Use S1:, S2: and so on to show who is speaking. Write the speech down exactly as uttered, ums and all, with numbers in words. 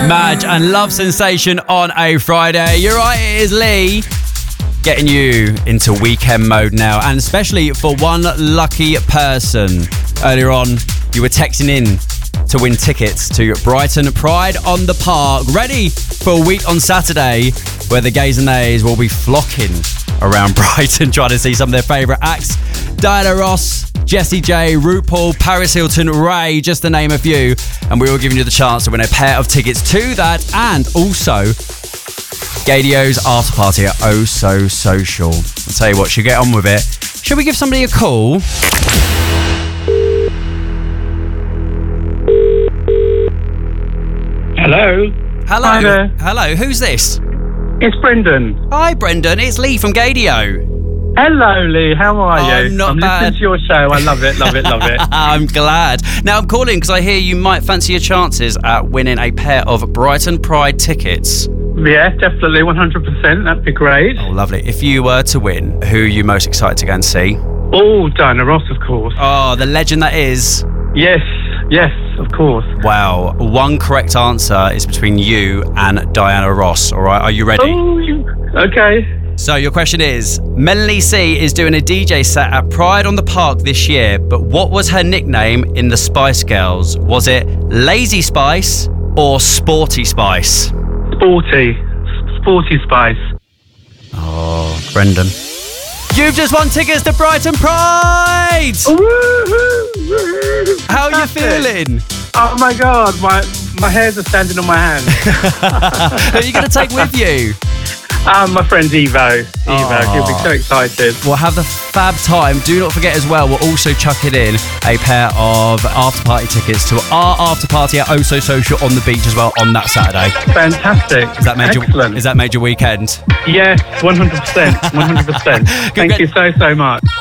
S1: Madge and Love Sensation on a Friday. You're right, it is Lee. Getting you into weekend mode now, and especially for one lucky person. Earlier on, you were texting in to win tickets to Brighton Pride on the Park. Ready for a week on Saturday where the gays and nays will be flocking around Brighton trying to see some of their favourite acts. Diana Ross, Jessie J, RuPaul, Paris Hilton, Ray, just to name a few. And we're all giving you the chance to win a pair of tickets to that, and also Gadio's after party at Oh So Social. I'll tell you what, she'll get on with it. Shall we give somebody a call?
S2: Hello.
S1: Hello.
S2: Hi there.
S1: Hello, who's this?
S2: It's Brendan.
S1: Hi, Brendan. It's Lee from Gadio.
S2: Hello, Lee. How are you?
S1: I'm not
S2: I'm
S1: bad.
S2: listening to your show. I love it, love it, love it.
S1: I'm glad. Now, I'm calling because I hear you might fancy your chances at winning a pair of Brighton Pride tickets.
S2: Yeah, definitely, one hundred percent. That'd be great.
S1: Oh, lovely. If you were to win, who are you most excited to go and see?
S2: Oh, Diana Ross, of course.
S1: Oh, the legend that is.
S2: Yes, yes, of course.
S1: Wow. One correct answer is between you and Diana Ross. All right, are you ready?
S2: Oh, you... okay.
S1: So your question is, Melanie C is doing a D J set at Pride on the Park this year, but what was her nickname in the Spice Girls? Was it Lazy Spice or Sporty Spice?
S2: Sporty. Sporty Spice.
S1: Oh, Brendan. You've just won tickets to Brighton Pride! How are you feeling?
S2: Oh my God, my, my hairs are standing on my hands.
S1: Who are you going to take with you?
S2: Um, my friend Evo. Evo, he'll be so excited.
S1: We'll have the fab time. Do not forget as well, we're also chucking in a pair of after party tickets to our after party at Oh So Social on the beach as well on that Saturday.
S2: Fantastic.
S1: Is that made
S2: Excellent.
S1: your, is that made your weekend?
S2: Yes, one hundred percent. one hundred percent. Thank you so, so much.